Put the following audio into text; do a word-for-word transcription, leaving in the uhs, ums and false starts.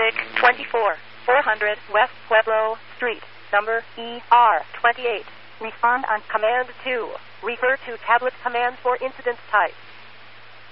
Music twenty-four, four hundred West Pueblo Street, number E R twenty-eight. Respond on Command two. Refer to tablet command for incident type.